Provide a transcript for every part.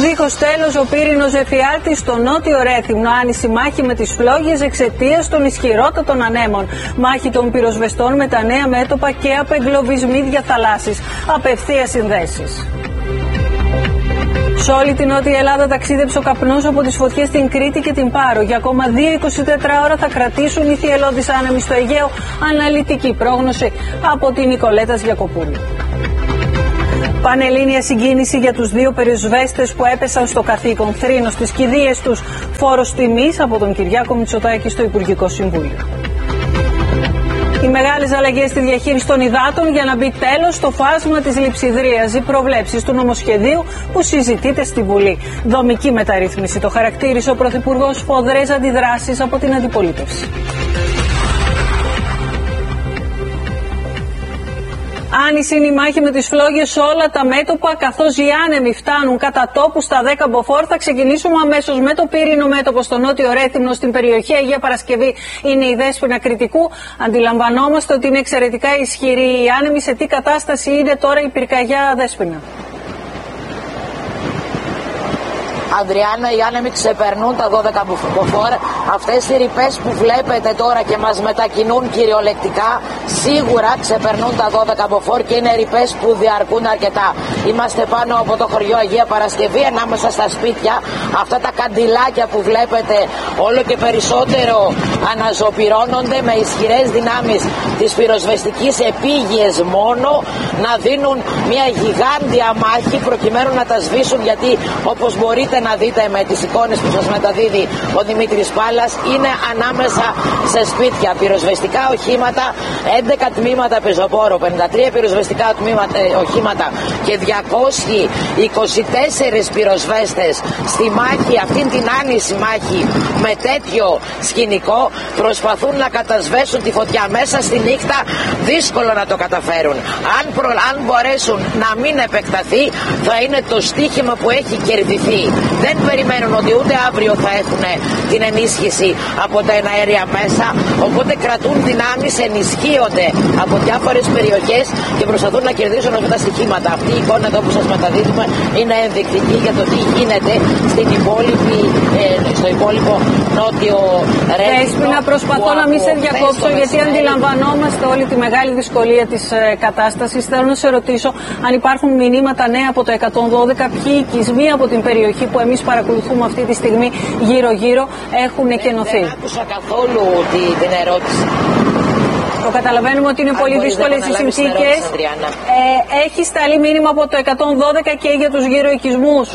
Δίχως τέλος, ο πύρινος εφιάλτης στο νότιο Ρέθυμνο άνηση μάχη με τις φλόγες εξαιτίας των ισχυρότατων ανέμων. Μάχη των πυροσβεστών με τα νέα μέτωπα και απεγκλωβισμοί διαθαλάσσης. Απευθείας συνδέσεις. Σε όλη την Νότια Ελλάδα ταξίδεψε ο καπνός από τις φωτιές στην Κρήτη και την Πάρο. Για ακόμα 2-24 ώρα θα κρατήσουν οι θυελλώδεις άνεμοι στο Αιγαίο. Αναλυτική πρόγνωση από την Νικολέτα Γιακοπούλου. Πανελλήνια συγκίνηση για τους δύο πυροσβέστες που έπεσαν στο καθήκον. Θρήνο στις κηδείες τους. Φόρος τιμής από τον Κυριάκο Μητσοτάκη στο Υπουργικό Συμβούλιο. Οι μεγάλες αλλαγές στη διαχείριση των υδάτων για να μπει τέλος στο φάσμα της λειψιδρίας. Οι προβλέψεις του νομοσχεδίου που συζητείται στη Βουλή. Δομική μεταρρύθμιση το χαρακτήρισε ο Πρωθυπουργός, σφοδρές αντιδράσεις από την αντιπολίτευση. Άνηση είναι η μάχη με τις φλόγες σε όλα τα μέτωπα, καθώς οι άνεμοι φτάνουν κατά τόπου στα 10 μποφόρ. Θα ξεκινήσουμε αμέσως με το πύρινο μέτωπο στο νότιο Ρέθυμνο, στην περιοχή Αγία Παρασκευή. Είναι η Δέσποινα Κρητικού. Αντιλαμβανόμαστε ότι είναι εξαιρετικά ισχυρή η άνεμη. Σε τι κατάσταση είναι τώρα η πυρκαγιά, Δέσποινα? Ανδριάννα, οι άνεμοι ξεπερνούν τα 12 μποφόρ. Αυτές οι ρηπές που βλέπετε τώρα και μας μετακινούν κυριολεκτικά σίγουρα ξεπερνούν τα 12 μποφόρ και είναι ρηπές που διαρκούν αρκετά. Είμαστε πάνω από το χωριό Αγία Παρασκευή, ανάμεσα στα σπίτια. Αυτά τα καντιλάκια που βλέπετε όλο και περισσότερο αναζωπυρώνονται με ισχυρές δυνάμεις της πυροσβεστικής επίγειες μόνο να δίνουν μια γιγάντια μάχη προκειμένου να τα σβήσουν, γιατί όπως μπορείτε να δείτε με τις εικόνες που σας μεταδίδει ο Δημήτρης Πάλας, είναι ανάμεσα σε σπίτια. Πυροσβεστικά οχήματα, 11 τμήματα πεζοπόρου, 53 πυροσβεστικά οχήματα και 224 πυροσβέστες στη μάχη, αυτήν την άνηση μάχη με τέτοιο σκηνικό, προσπαθούν να κατασβέσουν τη φωτιά μέσα στη νύχτα. Δύσκολο να το καταφέρουν. Αν μπορέσουν να μην επεκταθεί, θα είναι το στοίχημα που έχει κερδιθεί. Δεν περιμένουν ότι ούτε αύριο θα έχουν την ενίσχυση από τα εναέρια μέσα, οπότε κρατούν δυνάμεις, ενισχύονται από διάφορες περιοχές και προσπαθούν να κερδίσουν αυτά τα στοιχήματα. Αυτή η εικόνα εδώ που σας μεταδίδουμε είναι ενδεικτική για το τι γίνεται στο υπόλοιπο νότιο Ρέθυμνο. Δέσποινα, προσπαθώ να μην σε διακόψω, γιατί αντιλαμβανόμαστε όλη τη μεγάλη δυσκολία της κατάστασης. Θέλω να σε ρωτήσω αν υπάρχουν μηνύματα νέα από το 112, ποιοι οικισμοί από την περιοχή που εμείς παρακολουθούμε αυτή τη στιγμή γύρω-γύρω έχουν εκενωθεί. Δεν άκουσα καθόλου την ερώτηση. Το καταλαβαίνουμε ότι είναι πολύ δύσκολες οι συνθήκες. Έχει σταλεί μήνυμα από το 112 και για τους γύρω οικισμούς?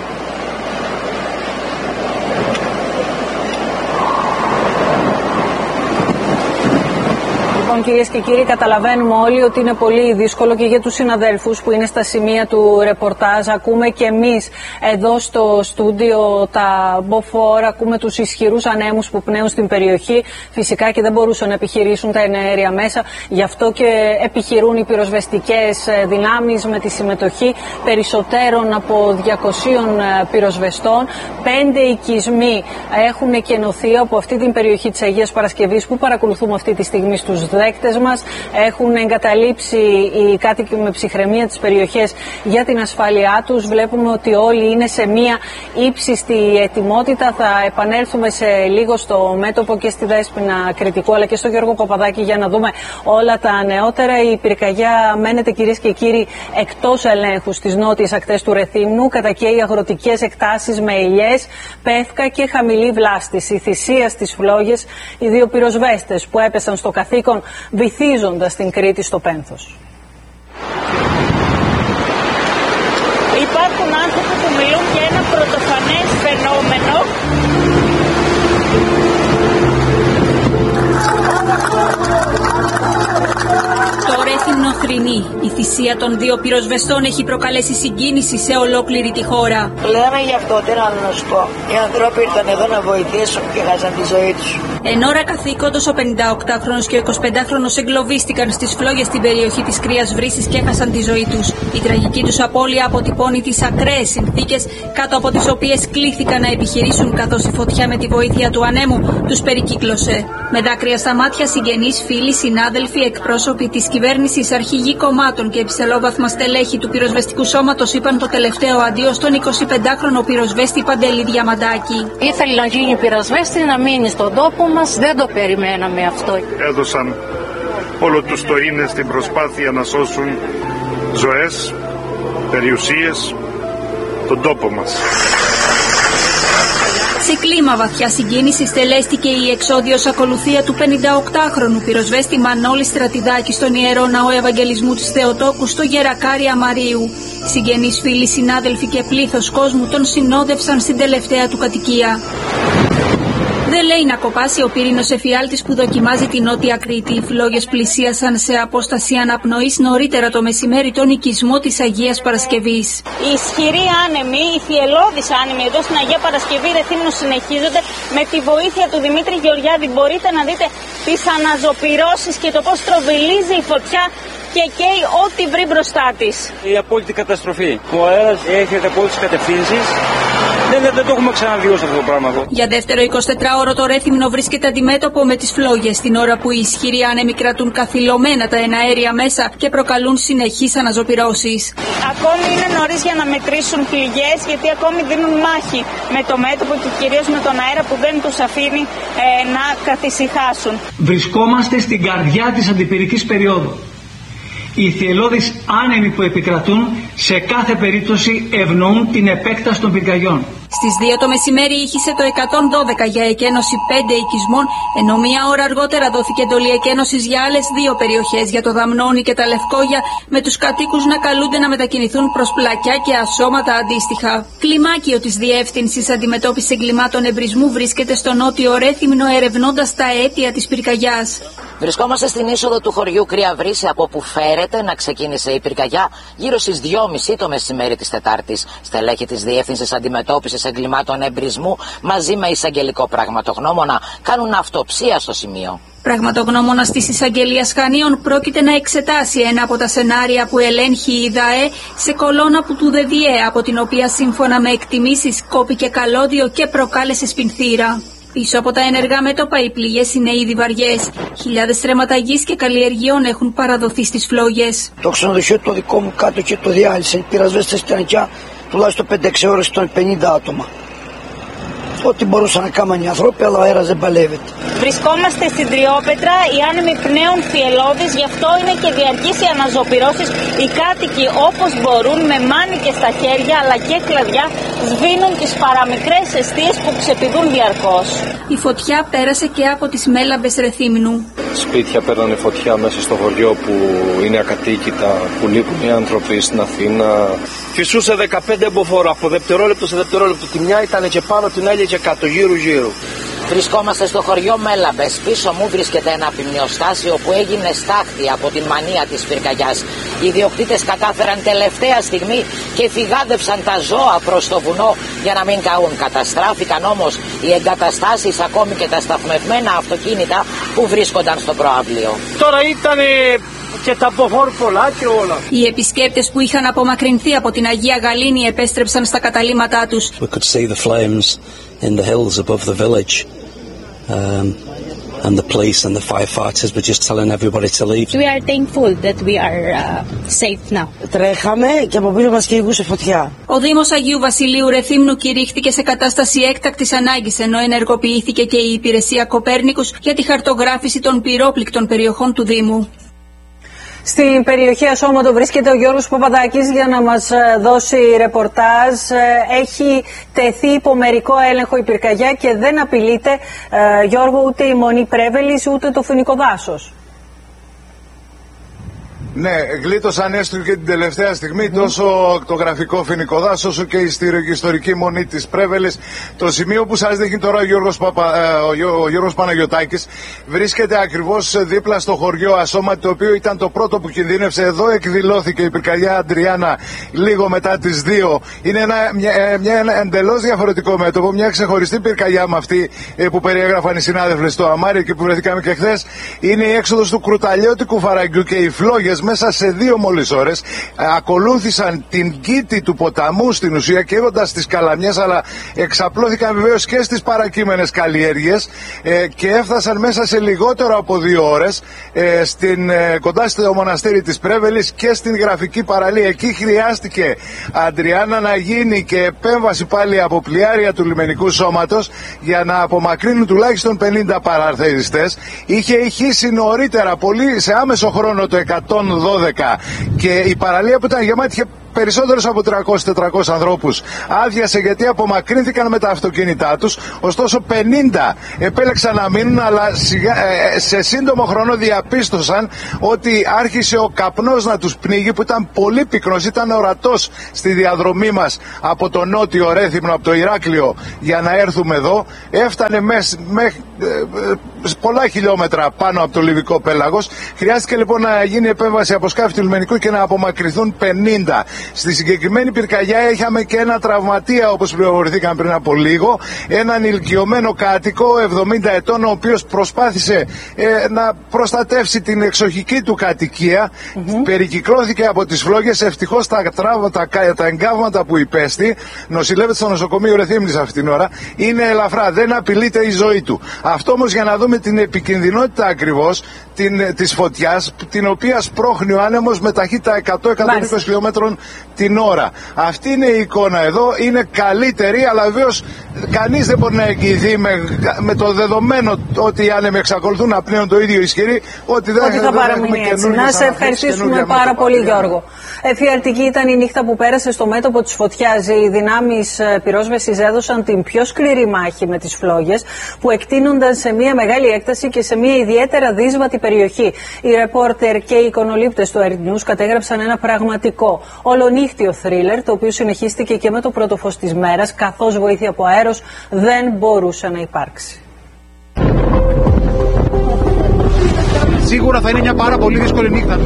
Κυρίες και κύριοι, καταλαβαίνουμε όλοι ότι είναι πολύ δύσκολο και για τους συναδέλφους που είναι στα σημεία του ρεπορτάζ. Ακούμε και εμείς εδώ στο στούντιο τα μποφόρ, ακούμε τους ισχυρούς ανέμους που πνέουν στην περιοχή. Φυσικά και δεν μπορούσαν να επιχειρήσουν τα εναέρια μέσα, γι' αυτό και επιχειρούν οι πυροσβεστικές δυνάμεις με τη συμμετοχή περισσότερων από 200 πυροσβεστών. 5 οικισμοί έχουν εκενωθεί από αυτή την περιοχή της Αγίας Παρασκευής που παρακολουθούμε αυτή τη στιγμή στους δέκτες μας. Έχουν εγκαταλείψει οι κάτοικοι με ψυχραιμία τις περιοχές για την ασφάλειά τους. Βλέπουμε ότι όλοι είναι σε μία ύψιστη ετοιμότητα. Θα επανέλθουμε σε λίγο στο μέτωπο και στη Δέσποινα Κρητικού αλλά και στο Γιώργο Παπαδάκη για να δούμε όλα τα νεότερα. Η πυρκαγιά μένεται, κυρίες και κύριοι, εκτός ελέγχου στις νότιες ακτές του Ρεθύμνου. Κατακαίει αγροτικές εκτάσεις με ελιές, πεύκα και χαμηλή βλάστηση. Θυσία στις φλόγες οι δύο πυροσβέστες που έπεσαν στο καθήκον βυθίζοντας την Κρήτη στο πένθος. Υπάρχουν άνθρωποι που μιλούν για ένα πρωτοφανές φαινόμενο. Το Ρέθυμνο θρηνεί. Η θυσία των δύο πυροσβεστών έχει προκαλέσει συγκίνηση σε ολόκληρη τη χώρα. Λέμε γι' αυτό, τι να σου πω. Οι άνθρωποι ήρθαν εδώ να βοηθήσουν και χάσαν τη ζωή τους. Εν ώρα καθήκοντος, ο 58χρονος και ο 25χρονος εγκλωβίστηκαν στις φλόγες στην περιοχή της Κρύας Βρύσης και έχασαν τη ζωή τους. Η τραγική τους απώλεια αποτυπώνει τις ακραίες συνθήκες κάτω από τις οποίες κλήθηκαν να επιχειρήσουν, καθώς η φωτιά με τη βοήθεια του ανέμου τους περικύκλωσε. Με δάκρυα στα μάτια, συγγενείς, φίλοι, συνάδελφοι εκπρόσωποι της κυβέρνησης, αρχηγοί κομμάτων και υψηλόβαθμα στελέχη του πυροσβεστικού σώματος είπαν το τελευταίο αντίο στον 25χρονο πυροσβέστη Παντελή Διαμαντάκη. Ήθελε να γίνει πυροσβέστη, να μείνει στον τόπο μας, δεν το περιμέναμε αυτό. Έδωσαν όλο τους το είναι στην προσπάθεια να σώσουν ζωές, περιουσίες, τον τόπο μας. Σε κλίμα βαθιά συγκίνηση στελέστηκε η εξόδιος ακολουθία του 58χρονου πυροσβέστη Μανώλη Στρατιδάκη στον Ιερό Ναό Ευαγγελισμού της Θεοτόκου στο Γερακάρι Αμαρίου. Συγγενείς, φίλοι, συνάδελφοι και πλήθος κόσμου τον συνόδευσαν στην τελευταία του κατοικία. Δεν λέει να κοπάσει ο πύρινος εφιάλτης που δοκιμάζει την Νότια Κρήτη. Οι φλόγες πλησίασαν σε απόσταση αναπνοής νωρίτερα το μεσημέρι τον οικισμό της Αγίας Παρασκευής. Οι ισχυροί άνεμοι, οι θυελλώδεις άνεμοι εδώ στην Αγία Παρασκευή Ρεθύμνου συνεχίζονται με τη βοήθεια του Δημήτρη Γεωργιάδη. Μπορείτε να δείτε τις αναζωπυρώσεις και το πώς τροβιλίζει η φωτιά και καίει ό,τι βρει μπροστά της. Η απόλυτη καταστροφή. Ο αέρας έρχεται από όλες τις κατευθύνσεις. Δεν το έχουμε ξαναβιώσει αυτό το πράγμα εδώ. Για δεύτερο 24ωρο το Ρέθυμνο βρίσκεται αντιμέτωπο με τις φλόγες, την ώρα που οι ισχυροί άνεμοι κρατούν καθυλωμένα τα εναέρια μέσα και προκαλούν συνεχείς αναζωπυρώσεις. Ακόμη είναι νωρίς για να μετρήσουν πληγές, γιατί ακόμη δίνουν μάχη με το μέτωπο και κυρίως με τον αέρα που δεν τους αφήνει να καθησυχάσουν. Βρισκόμαστε στην καρδιά της αντιπυρικής περίοδου. Οι θυελλώδεις άνεμοι που επικρατούν σε κάθε περίπτωση ευνοούν την επέκταση των πυρκαγιών. Στις 2 το μεσημέρι ήχησε το 112 για εκένωση 5 οικισμών, ενώ μία ώρα αργότερα δόθηκε εντολή εκένωσης για άλλες 2 περιοχές, για το Δαμνόνι και τα Λευκόγια, με τους κατοίκους να καλούνται να μετακινηθούν προς πλακιά και ασώματα αντίστοιχα. Κλιμάκιο της Διεύθυνσης Αντιμετώπισης Εγκλημάτων Εμπρισμού βρίσκεται στο νότιο Ρέθυμνο ερευνώντας τα αίτια της πυρκαγιάς. Βρισκόμαστε στην είσοδο του χωριού Κρύα Βρύση, από που φέρεται να ξεκίνησε η πυρκαγιά γύρω στις 2:30 το μεσημέρι της Τετάρτης. Στελέχη της Διεύθυνσης Αντιμετώπισης Εγκλημάτων Εμπρισμού μαζί με εισαγγελικό πραγματογνώμονα κάνουν αυτοψία στο σημείο. Πραγματογνώμονας της Εισαγγελίας Χανίων πρόκειται να εξετάσει ένα από τα σενάρια που ελέγχει η ΔΑΕ σε κολόνα που του ΔΕΔΙΕ, από την οποία σύμφωνα με εκτιμήσεις κόπηκε καλώδιο και προκάλεσε σπινθήρα. Πίσω από τα ενεργά μέτωπα οι πληγές είναι ήδη βαριές. Χιλιάδες στρέμματα γης και καλλιεργειών έχουν παραδοθεί στις φλόγες. Το ξενοδοχείο το δικό μου κάτω και το διάλυσε. Οι πυροσβέστες ήταν εκεί τουλάχιστον 5-6 ώρες, των 50 άτομα. Ό,τι μπορούσαν να κάνουν οι άνθρωποι, αλλά ο αέρας δεν παλεύεται. Βρισκόμαστε στην Τριόπετρα, οι άνεμοι πνέουν θυελλώδεις, γι' αυτό είναι και διαρκείς οι αναζωπυρώσεις. Οι κάτοικοι όπως μπορούν, με μάνικες στα χέρια αλλά και κλαδιά, σβήνουν τις παραμικρές εστίες που ξεπηδούν διαρκώς. Η φωτιά πέρασε και από τις Μέλαμπες Ρεθύμνου. Σπίτια παίρνανε φωτιά μέσα στο χωριό που είναι ακατοίκητα, που λείπουν οι άνθρωποι στην Αθήνα. Φυσούσε 15 μποφόρ από δευτερόλεπτο σε δευτερόλεπτο. Τη μια ήταν και πάνω, την άλλη και κάτω, γύρω. Βρισκόμαστε στο χωριό Μέλαμπες. Πίσω μου βρίσκεται ένα ποιμνιοστάσιο που έγινε στάχτη από την μανία της πυρκαγιάς. Οι ιδιοκτήτες κατάφεραν τελευταία στιγμή και φυγάδευσαν τα ζώα προς το βουνό για να μην καούν. Καταστράφηκαν όμως οι εγκαταστάσεις, ακόμη και τα σταθμευμένα αυτοκίνητα που βρίσκονταν στο προαύλιο. Τώρα ήταν και τα μποφόρ πολλά και όλα. Οι επισκέπτες που είχαν απομακρυνθεί από την Αγία Γαλήνη επέστρεψαν στα καταλύματά τους. We could see the flames in the hills above the village. And the police and the firefighters were just telling everybody to leave. We are thankful that we are safe now. Τρέχαμε και από πίσω μας κυνηγούσε φωτιά. Ο Δήμος Αγίου Βασιλείου Ρεθύμνου κηρύχθηκε σε κατάσταση έκτακτης ανάγκης, ενώ ενεργοποιήθηκε και η υπηρεσία Κοπέρνικους για τη χαρτογράφηση των πυρόπληκτων περιοχών του Δήμου. Στην περιοχή Ασώματο βρίσκεται ο Γιώργος Παπαδάκης για να μας δώσει ρεπορτάζ. Έχει τεθεί υπό μερικό έλεγχο η πυρκαγιά και δεν απειλείται, Γιώργο, ούτε η Μονή Πρέβελης ούτε το Φοινικό Δάσος. Ναι, γλίτωσαν έστω και την τελευταία στιγμή τόσο το γραφικό Φοινικό Δάσος όσο και η ιστορική Μονή της Πρέβελης. Το σημείο που σας δείχνει τώρα ο Γιώργος Παναγιωτάκης βρίσκεται ακριβώς δίπλα στο χωριό Ασώματο, το οποίο ήταν το πρώτο που κινδύνευσε. Εδώ εκδηλώθηκε η πυρκαγιά Αντριάννα λίγο μετά τις 2. Είναι ένα εντελώς διαφορετικό μέτωπο, μια ξεχωριστή πυρκαγιά με αυτή που περιέγραφαν οι συνάδελφοι στο Αμάρι και που βρεθήκαμε και χθες. Είναι η έξοδος του Κρουταλιώτικου Φαραγγιού και οι φλόγες μέσα σε 2 μόλις ώρες ακολούθησαν την κήτη του ποταμού στην ουσία, καίγοντας τις καλαμιές, αλλά εξαπλώθηκαν βεβαίως και στις παρακείμενες καλλιέργειες και έφτασαν μέσα σε λιγότερο από 2 ώρες κοντά στο μοναστήρι της Πρέβελης και στην γραφική παραλία. Εκεί χρειάστηκε, Αντριάννα, να γίνει και επέμβαση πάλι από πλοιάρια του λιμενικού σώματος για να απομακρύνουν τουλάχιστον 50 παραθεριστές. Είχε ηχήσει νωρίτερα, πολύ σε άμεσο χρόνο, το 112 και η παραλία που ήταν γεμάτη είχε περισσότερους από 300-400 ανθρώπους άδειασε, γιατί απομακρύνθηκαν με τα αυτοκίνητά τους. Ωστόσο 50 επέλεξαν να μείνουν, αλλά σε σύντομο χρόνο διαπίστωσαν ότι άρχισε ο καπνός να τους πνίγει, που ήταν πολύ πυκνός, ήταν ορατός στη διαδρομή μας από το νότιο Ρέθυμνο, από το Ηράκλειο, για να έρθουμε εδώ. Έφτανε πολλά χιλιόμετρα πάνω από το Λιβικό πέλαγος. Χρειάστηκε λοιπόν να γίνει επέμβαση από σκάφη του λιμενικού και να απομακρυνθούν 50. Στη συγκεκριμένη πυρκαγιά είχαμε και ένα τραυματία, όπως πληροφορηθήκαν πριν από λίγο, έναν ηλικιωμένο κάτοικο 70 ετών, ο οποίος προσπάθησε να προστατεύσει την εξοχική του κατοικία. Περικυκλώθηκε από τις φλόγες. Ευτυχώς τα εγκάβματα που υπέστη, νοσηλεύεται στο νοσοκομείο Ρεθύμνης αυτή την ώρα, είναι ελαφρά, δεν απειλείται η ζωή του. Αυτό όμως για να δούμε την επικινδυνότητα ακριβώς της φωτιάς, την οποία σπρώχνει ο άνεμος με ταχύτητα 100-120 χιλιόμετρων την ώρα. Αυτή είναι η εικόνα εδώ, είναι καλύτερη, αλλά βεβαίως κανείς δεν μπορεί να εγγυηθεί με το δεδομένο ότι οι άνεμοι εξακολουθούν να πνέουν το ίδιο ισχυροί, ότι δεν θα παραμείνει έτσι. Να σε ευχαριστήσουμε πάρα πολύ, Γιώργο. Εφιαλτική ήταν η νύχτα που πέρασε στο μέτωπο της φωτιάς. Οι δυνάμεις πυρόσβεσης έδωσαν την πιο σκληρή μάχη με τις φλόγες, που εκτείνονταν σε μια μεγάλη έκταση και σε μια ιδιαίτερα δύσβατη περιοχή. Οι ρεπόρτερ και οι εικονολήπτες του News κατέγραψαν ένα πραγματικό ολονύχτιο θρίλερ, το οποίο συνεχίστηκε και με το πρώτο φως της μέρας, καθώς βοήθεια από αέρος δεν μπορούσε να υπάρξει. Σίγουρα θα είναι μια πάρα πολύ δύσκολη νύχτα.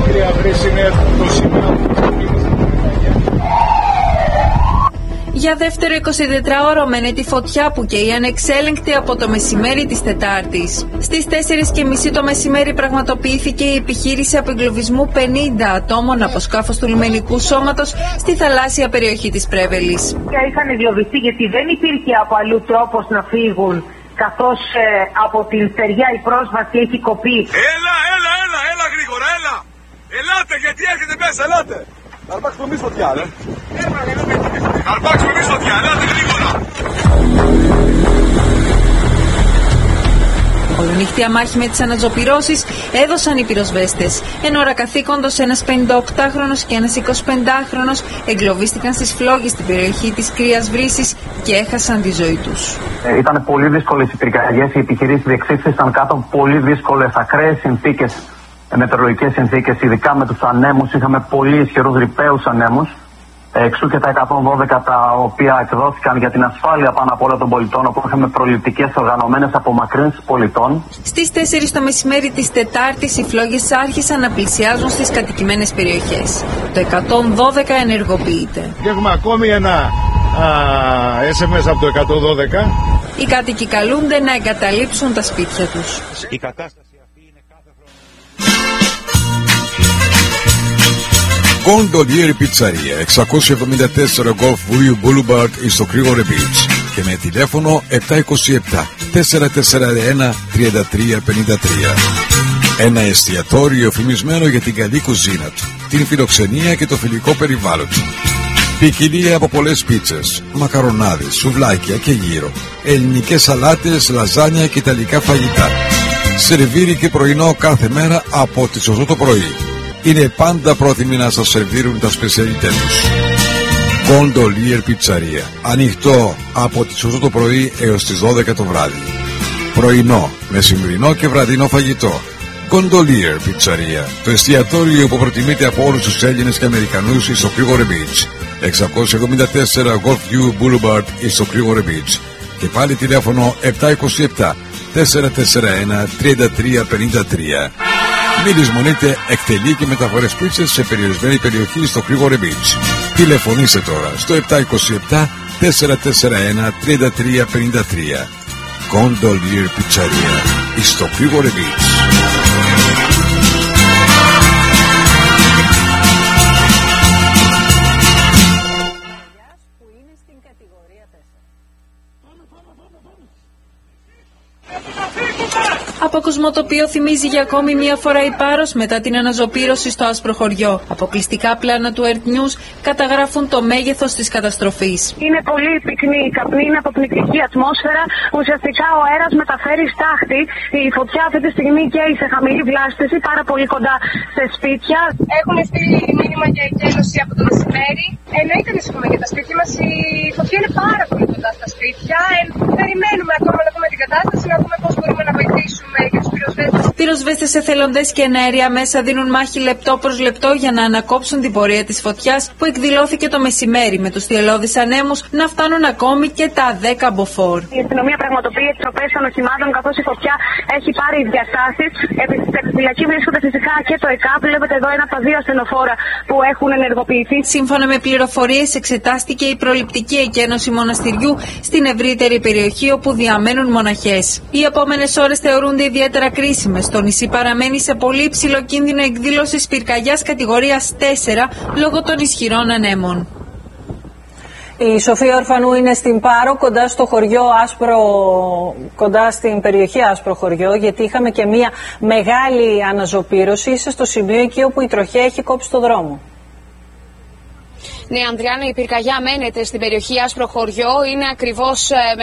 Για δεύτερο 24ωρο μένει τη φωτιά που καίει ανεξέλεγκτη από το μεσημέρι της Τετάρτης. Στις 4:30 το μεσημέρι πραγματοποιήθηκε η επιχείρηση απεγκλωβισμού 50 ατόμων από σκάφος του λιμενικού σώματος στη θαλάσσια περιοχή της Πρέβελης. Είχαν εγκλωβιστεί γιατί δεν υπήρχε από αλλού τρόπος να φύγουν, καθώς από την στεριά η πρόσβαση έχει κοπεί. Έλα γρήγορα, έλα! Ελάτε, γιατί έρχεται μέσα, ελάτε! Να αρπάξουμε εμείς φωτιά, ρε! Να αρπάξουμε εμείς φωτιά, ελάτε γρήγορα! Ολονύχτια μάχη με τις αναζωπυρώσεις έδωσαν οι πυροσβέστες. Εν ώρα καθήκοντος, ένας 58χρονος και ένας 25χρονος εγκλωβίστηκαν στις φλόγες στην περιοχή της Κρύας Βρύσης και έχασαν τη ζωή τους. Ήταν πολύ δύσκολες οι πυρκαγιές, οι επιχειρήσεις διεξήχθησαν κάτω από πολύ δύσκολες, ακραίες συνθήκες, μετεωρολογικές συνθήκες, ειδικά με τους ανέμους. Είχαμε πολύ ισχυρούς ρηπαίους ανέμους. Εξού και τα 112 τα οποία εκδόθηκαν για την ασφάλεια πάνω από όλα των πολιτών, όπου είχαμε προληπτικές οργανωμένες απομακρύνσεις πολιτών. Στις 4 το μεσημέρι της Τετάρτης οι φλόγες άρχισαν να πλησιάζουν στις κατοικημένες περιοχές. Το 112 ενεργοποιείται. Και έχουμε ακόμη ένα SMS από το 112. Οι κάτοικοι καλούνται να εγκαταλείψουν τα σπίτια τους. Η κατάσταση αυτή είναι κάθε Gondolier Pizzeria, 674 Golf View Boulevard στο Κρίγορε Beach και με τηλέφωνο 727-441-3353. Ένα εστιατόριο εφημισμένο για την καλή κουζίνα του, την φιλοξενία και το φιλικό περιβάλλον του. Ποικιλία από πολλές πίτσες, μακαρονάδες, σουβλάκια και γύρο, ελληνικές σαλάτες, λαζάνια και ιταλικά φαγητά. Σερβίρι και πρωινό κάθε μέρα από τις 8 το πρωί. Είναι πάντα πρόθυμοι να σας σερβίρουν τα σπεσιαλιτέ τους. Gondolier Pizzeria. Ανοιχτό από τις 8 το πρωί έως τις 12 το βράδυ. Πρωινό, μεσημβρινό και βραδινό φαγητό. Gondolier Pizzeria. Το εστιατόριο που προτιμείται από όλους τους Έλληνες και Αμερικανούς στο Κρίγορε Beach. 674 Golfview Boulevard στο Κρίγορε Beach. Και πάλι τηλέφωνο 727-441-3353. Μην λησμονείτε, εκτελεί και μεταφορές πίτσες σε περιορισμένη περιοχή στο Κρίγορε Beach. Τηλεφωνήστε τώρα στο 727-441-3353. Gondolier Pizzeria στο Κρίγορε Beach. Απόκοσμο το οποίο θυμίζει για ακόμη μία φορά η Πάρος μετά την αναζωπήρωση στο άσπρο χωριό. Αποκλειστικά πλάνα του Earth News καταγράφουν το μέγεθος της καταστροφής. Είναι πολύ πυκνή η καπνή, είναι αποπνικτική ατμόσφαιρα. Ουσιαστικά ο αέρας μεταφέρει στάχτη. Η φωτιά αυτή τη στιγμή καίει σε χαμηλή βλάστηση, πάρα πολύ κοντά σε σπίτια. Έχουμε στείλει μήνυμα για εκένωση από το μεσημέρι. Εννοείται ανησυχούμε για τα σπίτια μας. Η φωτιά είναι πάρα πολύ κοντά στα σπίτια. Περιμένουμε ακόμα να δούμε την κατάσταση, να δούμε πώς μπορούμε να βοηθήσουμε για τους πυροσβέστες. Πυροσβέστες, εθελοντές και εναέρια μέσα δίνουν μάχη λεπτό προς λεπτό για να ανακόψουν την πορεία της φωτιάς που εκδηλώθηκε το μεσημέρι, με τους θυελλώδεις ανέμους να φτάνουν ακόμη και τα 10 μποφόρ. Η αστυνομία πραγματοποιεί εκτροπές των οχημάτων καθώς η φωτιά έχει πάρει διαστάσεις. Στην εκτροφυλακή βρίσκονται φυσικά και το ΕΚΑΠ. Βλέπετε εδώ ένα από τα δύο ασθενοφόρα που έχουν ενεργοποιηθεί. Σύμφωνα με πληροφορίες, εξετάστηκε η προληπτική εκένωση μοναστηριού στην ευρύτερη περιοχή όπου διαμένουν μοναχές. Οι επόμενες ώρες θεωρούνται ιδιαίτερα κρίσιμες. Το νησί παραμένει σε πολύ υψηλό κίνδυνο εκδήλωσης πυρκαγιάς κατηγορίας 4 λόγω των ισχυρών ανέμων. Η Σοφία Ορφανού είναι στην Πάρο, κοντά στο χωριό κοντά στην περιοχή Άσπρο Χωριό, γιατί είχαμε και μια μεγάλη αναζωπήρωση. Είσαι στο σημείο εκεί όπου η τροχέα έχει κόψει το δρόμο. Ναι, Ανδριάννα, η πυρκαγιά μένεται στην περιοχή Άσπρο Χωριό. Είναι ακριβώς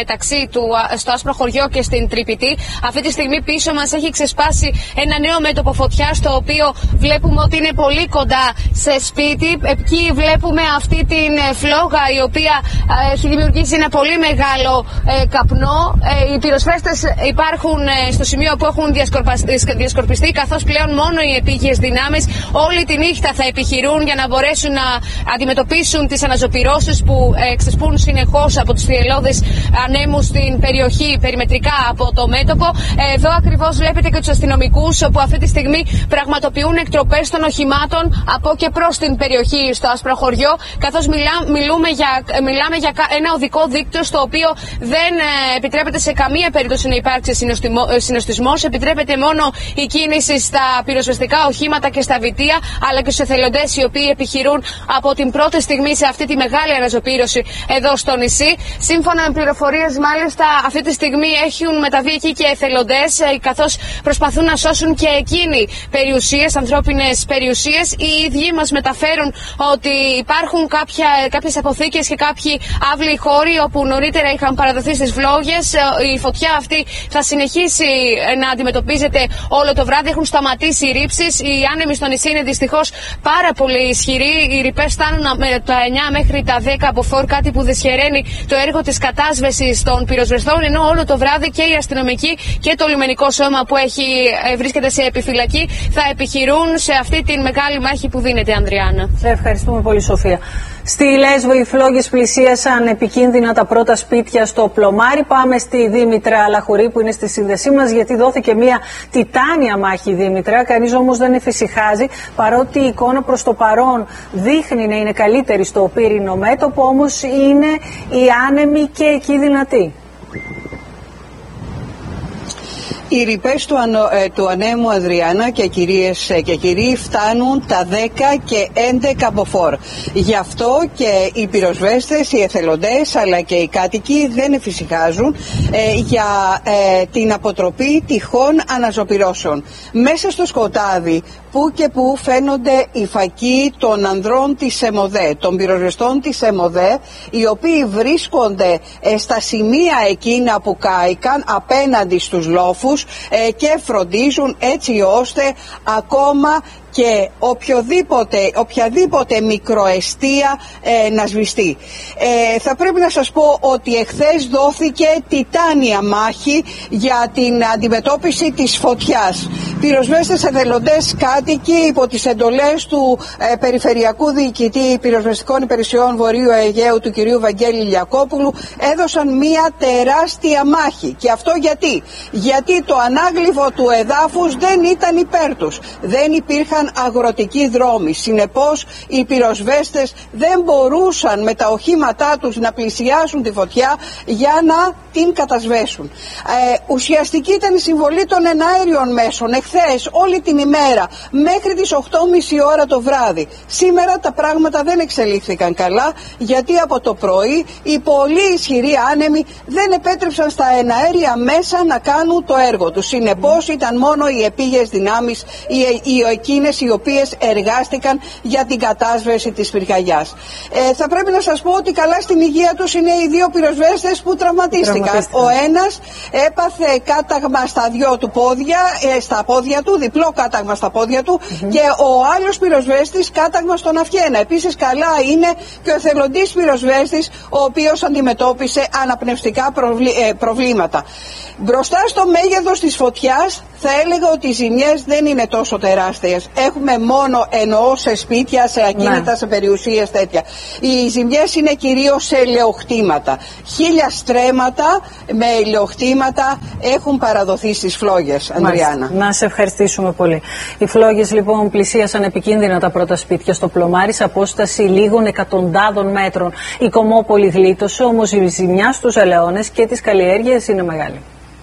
στο Άσπρο Χωριό και στην Τρυπητή. Αυτή τη στιγμή πίσω μας έχει ξεσπάσει ένα νέο μέτωπο φωτιάς, το οποίο βλέπουμε ότι είναι πολύ κοντά σε σπίτι. Εκεί βλέπουμε αυτή την φλόγα, η οποία έχει δημιουργήσει ένα πολύ μεγάλο καπνό. Οι πυροσβέστες υπάρχουν στο σημείο που έχουν διασκορπιστεί, καθώς πλέον μόνο οι επίγειες δυνάμεις όλη τη νύχτα θα επιχειρούν για να μπορέσουν να αντιμετωπίσουν τις αναζωπυρώσεις που ξεσπούν συνεχώς από τους θυελλώδεις ανέμους στην περιοχή περιμετρικά από το μέτωπο. Εδώ ακριβώς βλέπετε και τους αστυνομικούς, όπου αυτή τη στιγμή πραγματοποιούν εκτροπές των οχημάτων από και προς την περιοχή στο Άσπρο Χωριό, καθώς μιλάμε για ένα οδικό δίκτυο στο οποίο δεν επιτρέπεται σε καμία περίπτωση να υπάρξει συνοστισμός. Επιτρέπεται μόνο η κίνηση στα πυροσβεστικά οχήματα και στα βιτία, αλλά και στους εθελοντές οι οποίοι επιχειρούν από την πρώτη στιγμή σε αυτή τη μεγάλη αναζωπήρωση εδώ στο νησί. Σύμφωνα με πληροφορίες, μάλιστα, αυτή τη στιγμή έχουν μεταβεί εκεί και εθελοντές, καθώς προσπαθούν να σώσουν και εκείνοι περιουσίες, ανθρώπινες περιουσίες. Οι ίδιοι μας μεταφέρουν ότι υπάρχουν κάποιες αποθήκες και κάποιοι άβλοι χώροι όπου νωρίτερα είχαν παραδοθεί στις φλόγες. Η φωτιά αυτή θα συνεχίσει να αντιμετωπίζεται όλο το βράδυ. Έχουν σταματήσει οι ρήψεις. Οι άνεμοι στο νησί είναι δυστυχώς πάρα πολύ ισχυροί. Οι ρηπές φτάνουν τα 9 μέχρι τα 10 μποφόρ, κάτι που δυσχεραίνει το έργο της κατάσβεσης των πυροσβεστών, ενώ όλο το βράδυ και οι αστυνομικοί και το λιμενικό σώμα που βρίσκεται σε επιφυλακή θα επιχειρούν σε αυτή τη μεγάλη μάχη που δίνεται, Ανδριάννα. Σε ευχαριστούμε πολύ, Σοφία. Στη Λέσβο οι φλόγες πλησίασαν επικίνδυνα τα πρώτα σπίτια στο Πλωμάρι. Πάμε στη Δήμητρα Λαχουρή που είναι στη σύνδεσή μας, γιατί δόθηκε μια τιτάνια μάχη, Δήμητρα. Κανείς όμως δεν εφησυχάζει, παρότι η εικόνα προς το παρόν δείχνει να είναι καλύτερη στο πύρινο μέτωπο, όμως είναι οι άνεμοι και εκεί δυνατοί. Οι ρηπές του ανέμου, Ανδριάννα, και κυρίες και κύριοι, φτάνουν τα 10 και 11 μποφόρ. Γι' αυτό και οι πυροσβέστες, οι εθελοντές αλλά και οι κάτοικοι δεν εφησυχάζουν για την αποτροπή τυχόν αναζωπυρώσεων. Μέσα στο σκοτάδι που και που φαίνονται οι φακοί των ανδρών της ΕΜΟΔΕ, των πυροσβεστών της ΕΜΟΔΕ, οι οποίοι βρίσκονται στα σημεία εκείνα που κάηκαν απέναντι στους λόφους και φροντίζουν έτσι ώστε ακόμα και οποιαδήποτε μικροαιστεία να σβηστεί. Θα πρέπει να σας πω ότι εχθές δόθηκε τιτάνια μάχη για την αντιμετώπιση της φωτιάς. Πυροσβέστες, εθελοντές, κάτοικοι υπό τις εντολές του Περιφερειακού Διοικητή Πυροσβεστικών Υπηρεσιών Βορείου Αιγαίου του κυρίου Βαγγέλη Λιακόπουλου έδωσαν μια τεράστια μάχη. Και αυτό γιατί το ανάγλυφο του εδάφους δεν ήταν υπέρ τους. Δεν υπήρχαν ήταν αγροτικοί δρόμοι. Συνεπώς οι πυροσβέστες δεν μπορούσαν με τα οχήματά τους να πλησιάσουν τη φωτιά για να την κατασβέσουν. Ουσιαστική ήταν η συμβολή των εναέριων μέσων εχθές όλη την ημέρα μέχρι τις 8.30 ώρα το βράδυ. Σήμερα τα πράγματα δεν εξελίχθηκαν καλά, γιατί από το πρωί οι πολύ ισχυροί άνεμοι δεν επέτρεψαν στα εναέρια μέσα να κάνουν το έργο τους. Συνεπώς ήταν μόνο οι επίγειες δυνάμεις, εκείνες οι οποίες εργάστηκαν για την κατάσβεση της πυρκαγιάς. Θα πρέπει να σας πω ότι καλά στην υγεία τους είναι οι δύο πυροσβέστες που τραυματίστηκαν. Ο ένας έπαθε κάταγμα στα δυο του πόδια, στα πόδια του, διπλό κάταγμα στα πόδια του, και ο άλλος πυροσβέστης κάταγμα στον αυχένα. Επίσης καλά είναι και ο εθελοντής πυροσβέστης, ο οποίος αντιμετώπισε αναπνευστικά προβλήματα. Μπροστά στο μέγεθος της φωτιάς θα έλεγα ότι οι ζημιές δεν είναι τόσο τεράστιες. Έχουμε μόνο, εννοώ, σε σπίτια, σε ακίνητα, σε περιουσίες τέτοια. Οι ζημιές είναι κυρίως σε ελαιοχτήματα. 1.000 στρέμματα με ελαιοχτήματα έχουν παραδοθεί στις φλόγες, Ανδριάννα. Να σε ευχαριστήσουμε πολύ. Οι φλόγες λοιπόν πλησίασαν επικίνδυνα τα πρώτα σπίτια στο Πλωμάρι σε απόσταση λίγων εκατοντάδων μέτρων. Η Κομμόπολη γλίτωσε, όμως η ζημιά στους ελαιώνες και τις καλλιέργειες είναι μεγάλη.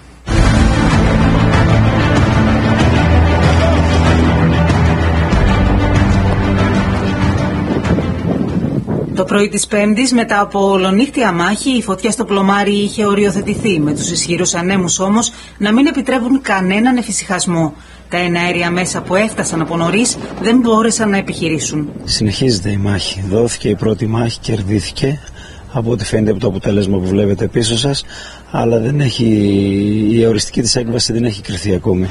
Το πρωί της Πέμπτης, μετά από ολονύχτια μάχη, η φωτιά στο Πλωμάρι είχε οριοθετηθεί, με τους ισχυρούς ανέμους όμως να μην επιτρέπουν κανέναν εφησυχασμό. Τα εναέρια μέσα που έφτασαν από νωρίς δεν μπόρεσαν να επιχειρήσουν. Συνεχίζεται η μάχη. Δόθηκε η πρώτη μάχη, κερδίθηκε από ό,τι φαίνεται από το αποτέλεσμα που βλέπετε πίσω σας, αλλά η οριστική της έκβαση δεν έχει κρυφθεί ακόμη.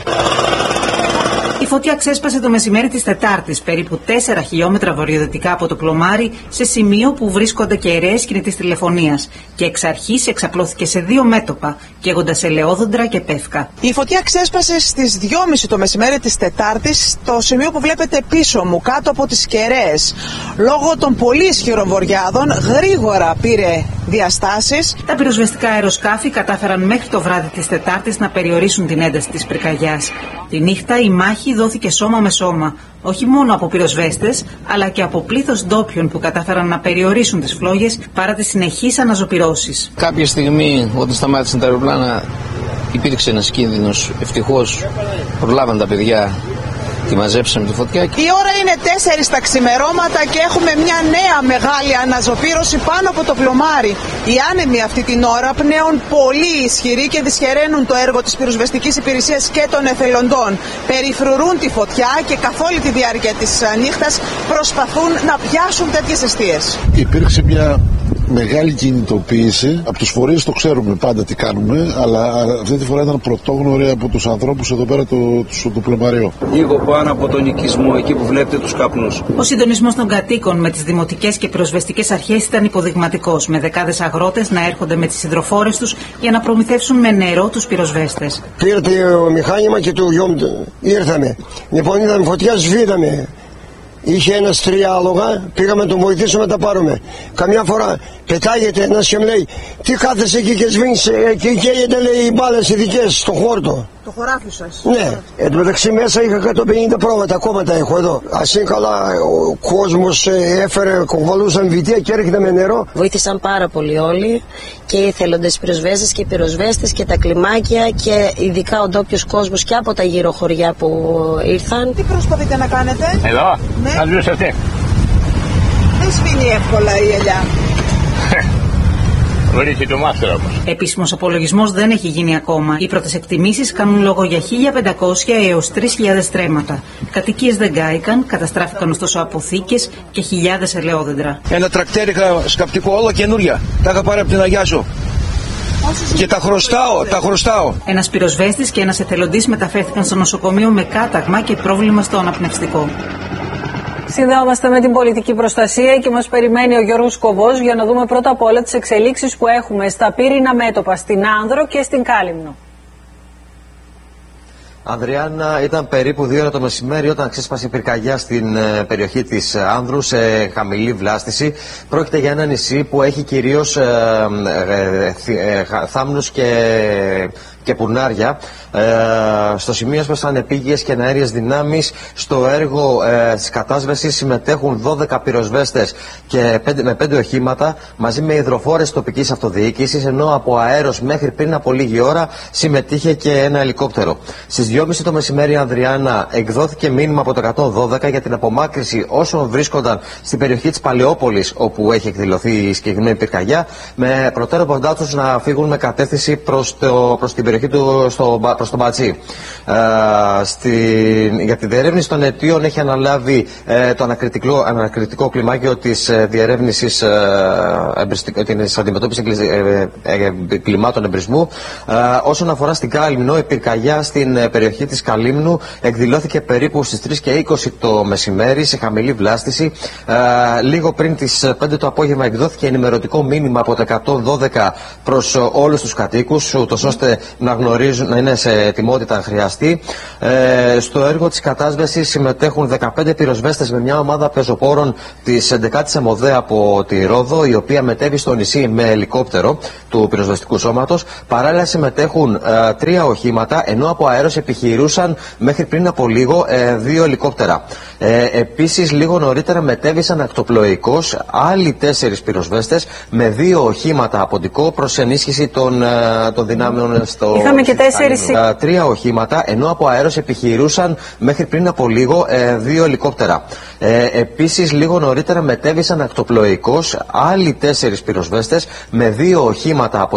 Η φωτιά ξέσπασε το μεσημέρι της Τετάρτης, περίπου 4 χιλιόμετρα βορειοδυτικά από το Πλωμάρι, σε σημείο που βρίσκονται κεραίες κινητής τηλεφωνίας. Και εξ αρχής εξαπλώθηκε σε 2 μέτωπα, καίγοντας ελαιόδοντρα και πεύκα. Η φωτιά ξέσπασε στις 2.30 το μεσημέρι της Τετάρτης, στο σημείο που βλέπετε πίσω μου, κάτω από τις κεραίες. Λόγω των πολύ ισχυρών βοριάδων, γρήγορα πήρε διαστάσεις. Τα πυροσβεστικά αεροσκάφη κατάφεραν μέχρι το βράδυ της Τετάρτης να περιορίσουν την ένταση της πυρκαγιάς. Τη νύχτα η μάχη δόθηκε σώμα με σώμα, όχι μόνο από πυροσβέστες, αλλά και από πλήθος ντόπιων που κατάφεραν να περιορίσουν τις φλόγες παρά τις συνεχείς αναζωπυρώσεις. Κάποια στιγμή, όταν σταμάτησαν τα αεροπλάνα, υπήρξε ένας κίνδυνος. Ευτυχώς προλάβαν τα παιδιά, τη μαζέψαμε τη φωτιά. Η ώρα είναι 4 τα ξημερώματα και έχουμε μια νέα μεγάλη αναζωπήρωση πάνω από το Πλωμάρι. Οι άνεμοι αυτή την ώρα πνέουν πολύ ισχυροί και δυσχεραίνουν το έργο της πυροσβεστικής υπηρεσίας και των εθελοντών. Περιφρουρούν τη φωτιά και καθ' όλη τη διάρκεια της νύχτας προσπαθούν να πιάσουν τέτοιες εστίες. Υπήρξε μια μεγάλη κινητοποίηση. Από τους φορείς το ξέρουμε πάντα τι κάνουμε, αλλά αυτή τη φορά ήταν πρωτόγνωρη από τους ανθρώπους εδώ πέρα το Πλωμαριό. Λίγο πάνω από τον οικισμό, εκεί που βλέπετε τους καπνούς. Ο συντονισμός των κατοίκων με τις δημοτικές και πυροσβεστικές αρχές ήταν υποδειγματικός, με δεκάδες αγρότες να έρχονται με τις υδροφόρες τους για να προμηθεύσουν με νερό τους πυροσβέστες. Πήρε το μηχάνημα και το γιόμ ήρθαμε. Λοιπόν, είδαμε φωτιά, σβήναμε. Είχε ένας 3 άλογα, πήγαμε να τον βοηθήσουμε να τα πάρουμε. Καμιά φορά πετάγεται ένας και μου λέει, τι κάθεσαι εκεί και σβήνεις, εκεί καίγεται, λέει, οι μπάλες οι δικές στο χόρτο. Το χωράφι σας. Ναι, εν τω μεταξύ μέσα είχα 150 πρόβατα, ακόμα τα έχω εδώ. Ας είναι καλά, ο κόσμος έφερε, κοβαλούσαν βιτία και έρχεται με νερό. Βοήθησαν πάρα πολύ όλοι, και οι εθελοντές πυροσβέστες και οι πυροσβέστες και τα κλιμάκια, και ειδικά ο ντόπιος κόσμος και από τα γύρω χωριά που ήρθαν. Τι προσπαθείτε να κάνετε? Εδώ, ναι. να σβήσω αυτή. Δεν σβήνει εύκολα η ελιά. Επίσημος απολογισμός δεν έχει γίνει ακόμα. Οι πρώτες εκτιμήσεις κάνουν λόγο για 1.500 έως 3.000 στρέμματα. Κατοικίες δεν κάηκαν, καταστράφηκαν ωστόσο αποθήκες και χιλιάδες ελαιόδεντρα. Ένα τρακτέρ είχα σκαπτικό, όλα καινούρια. Τα είχα πάρει από την Αγιά σου. Και τα χρωστάω. Ένας πυροσβέστης και ένας εθελοντής μεταφέρθηκαν στο νοσοκομείο με κάταγμα και πρόβλημα στο αναπνευστικό. Συνδεόμαστε με την πολιτική προστασία και μας περιμένει ο Γιώργος Κοβός για να δούμε πρώτα απ' όλα τις εξελίξεις που έχουμε στα πύρινα μέτωπα, στην Άνδρο και στην Κάλυμνο. Ανδριάννα, ήταν περίπου 2 ώρα το μεσημέρι όταν ξέσπασε η πυρκαγιά στην περιοχή της Άνδρου σε χαμηλή βλάστηση. Πρόκειται για ένα νησί που έχει κυρίως θάμνους και και Πουνάρια. Στο σημείο έσπασαν επίγειες και εναέριες δυνάμεις. Στο έργο της κατάσβεσης συμμετέχουν 12 πυροσβέστες και με 5 οχήματα μαζί με υδροφόρες τοπικής αυτοδιοίκησης, ενώ από αέρος μέχρι πριν από λίγη ώρα συμμετείχε και ένα ελικόπτερο. Στις 2.30 το μεσημέρι, Ανδριάννα, εκδόθηκε μήνυμα από το 112 για την απομάκρυνση όσων βρίσκονταν στην περιοχή της Παλαιόπολης, όπου έχει εκδηλωθεί η συγκεκριμένη πυρκαγιά, με προτέρωποντά τους να φύγουν με κατεύθυνση προς την περιοχή προς τον Μπατσί. Για τη διερεύνηση των αιτίων έχει αναλάβει το ανακριτικό κλιμάκιο της διερεύνησης της αντιμετώπισης κλιμάτων εμπρισμού. Όσον αφορά στην Κάλυμνο, η πυρκαγιά στην περιοχή της Καλύμνου εκδηλώθηκε περίπου στις 3:20 το μεσημέρι σε χαμηλή βλάστηση. Λίγο πριν τις 5 το απόγευμα εκδόθηκε ενημερωτικό μήνυμα από το 112 προς όλους τους κατοίκους, ούτως ώστε να γνωρίζουν, να είναι σε ετοιμότητα αν χρειαστεί. Στο έργο της κατάσβεσης συμμετέχουν 15 πυροσβέστες με μια ομάδα πεζοπόρων της 11ης ΕΜΟΔΕ από τη Ρόδο, η οποία μετέβη στο νησί με ελικόπτερο του πυροσβεστικού σώματος. Παράλληλα συμμετέχουν 3 οχήματα, ενώ από αέρος επιχειρούσαν μέχρι πριν από λίγο 2 ελικόπτερα. Επίσης, λίγο νωρίτερα μετέβησαν ακτοπλοϊκώς άλλοι 4 πυροσβέστες με 2 οχήματα αποντικό προς ενίσχυση των δυνάμεων στο. Είχαμε και 3 οχήματα, ενώ από αέρος επιχειρούσαν μέχρι πριν από λίγο 2 ελικόπτερα. Επίσης, λίγο νωρίτερα μετέβησαν ακτοπλοϊκώς άλλοι 4 πυροσβέστες με 2 οχήματα